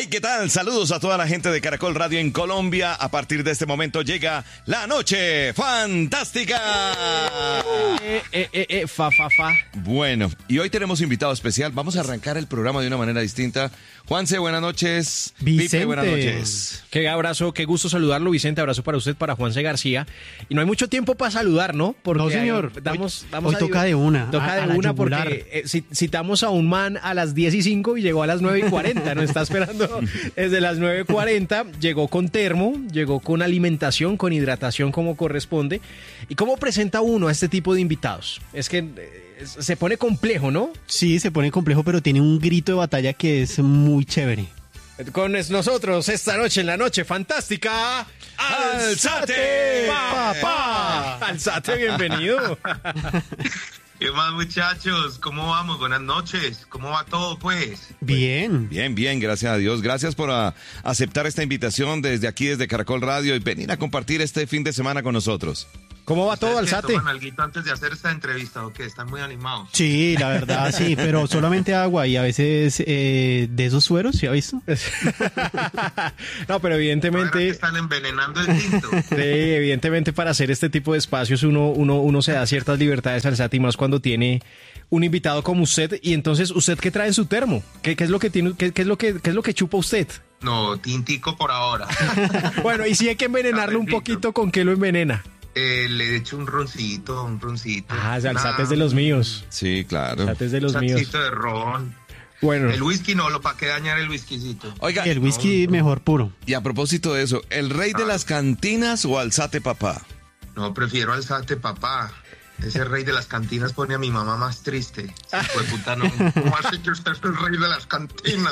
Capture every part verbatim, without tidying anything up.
¿qué tal? Saludos a toda la gente de Caracol Radio en Colombia. A partir de este momento llega la noche fantástica. Eh, eh, eh, eh, fa, fa, fa. Bueno, y hoy tenemos invitado especial. Vamos a arrancar el programa de una manera distinta. Juanse, buenas noches. Vicente. Pipe, buenas noches. Qué abrazo, qué gusto saludarlo, Vicente. Abrazo para usted, para Juanse García. Y no hay mucho tiempo para saludar, ¿no? Porque No, señor. ahí damos, Hoy- damos hoy toca de una, Toca a- de a la una yugular. porque eh, ci- citamos a un man a las diez y cinco y llegó a las nueve y cuarenta. Nos está esperando desde las nueve y cuarenta. Llegó con termo, llegó con alimentación, con hidratación como corresponde. ¿Y cómo presenta uno a este tipo de invitados? Es que eh, se pone complejo, ¿no? Sí, se pone complejo, pero tiene un grito de batalla que es muy chévere. Con nosotros esta noche en la noche fantástica. ¡Alzate, papá! Alzate, bienvenido. ¿Qué más, muchachos? ¿Cómo vamos? Buenas noches. ¿Cómo va todo, pues? Bien. Bien, bien, gracias a Dios. Gracias por ah, aceptar esta invitación desde aquí, desde Caracol Radio, y venir a compartir este fin de semana con nosotros. ¿Cómo va todo, ¿Ustedes qué, Alzate? toman alguito antes de hacer esta entrevista o qué? ¿Están muy animados? Sí, la verdad, sí, pero solamente agua y a veces eh, de esos sueros, ¿sí ha visto? No, pero ¿Ahora que evidentemente, están envenenando el tinto? sí, evidentemente para hacer este tipo de espacios uno, uno, uno se da ciertas libertades, Alzate, y más cuando tiene un invitado como usted. Y entonces, ¿usted qué trae en su termo? ¿Qué, qué es lo que tiene, qué, qué es lo que, qué es lo que chupa usted? No, tintico por ahora. Bueno, y si hay que envenenarlo un Cafecito. poquito, ¿con qué lo envenena? Eh, le echo un roncito, un roncito. Ah, ese Alzate Una- es de los míos. Sí, claro. Alzate es de los un míos. chancito de ron. Bueno, El whisky no, lo para qué dañar el whiskycito. Oiga, El whisky mejor puro. y a propósito de eso, ¿el rey de las cantinas o Alzate, papá? No, prefiero alzate, papá. Ese rey de las cantinas pone a mi mamá más triste. Hijo de puta, no. ¿Cómo así que usted es el rey de las cantinas?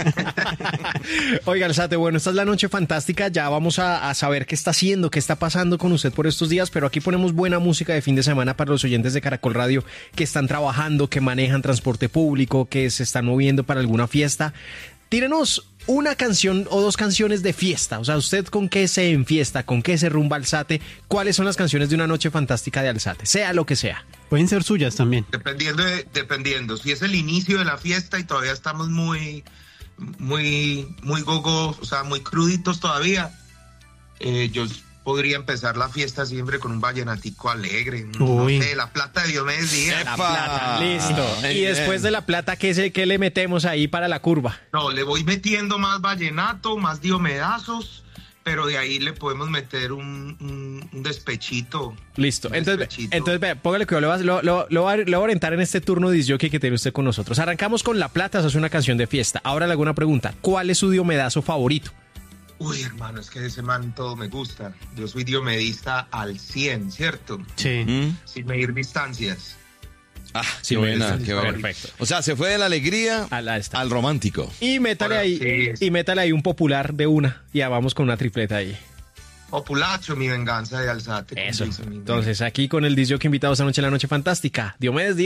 oiga, Alzate, bueno, esta es la noche fantástica. Ya vamos a, a saber qué está haciendo, qué está pasando con usted por estos días, pero aquí ponemos buena música de fin de semana para los oyentes de Caracol Radio que están trabajando, que manejan transporte público, que se están moviendo para alguna fiesta. Tírenos una canción o dos canciones de fiesta. O sea, ¿usted con qué se enfiesta? ¿Con qué se rumba Alzate? ¿Cuáles son las canciones de una noche fantástica de Alzate? Sea lo que sea. Pueden ser suyas también. Dependiendo, de- dependiendo. Si es el inicio de la fiesta y todavía estamos muy, muy, muy gogos, o sea, muy cruditos todavía, eh, yo podría empezar la fiesta siempre con un vallenatico alegre. Uy. No sé, La Plata de Diomedes Díaz. La ¡Epa! plata, listo. Muy Y después bien. de la plata, ¿qué, se, qué le metemos ahí para la curva? No, le voy metiendo más vallenato, más diomedazos, pero de ahí le podemos meter un, un, un despechito. Listo. Un Entonces, despechito. entonces vea, póngale que lo, va- lo, lo, lo va a- lo voy a orientar en este turno de disc jockey que tiene usted con nosotros. Arrancamos con La Plata, eso es una canción de fiesta. Ahora le hago una pregunta. ¿Cuál es su diomedazo favorito? Uy, hermano, es que de ese man todo me gusta. Yo soy diomedista al cien, ¿cierto? Sí. ¿Mm? Sin medir distancias. Ah, Sí, qué buena, esa es qué buena. perfecto. O sea, se fue de la alegría A la esta. al romántico. Y métale Ahora, ahí, sí. y métale ahí un popular de una. Ya vamos con una tripleta ahí. Populacho, mi venganza de Alzate. como Eso. dice mi- Entonces, aquí con el disc jockey invitado esta noche en la noche fantástica. Diomedes Díaz.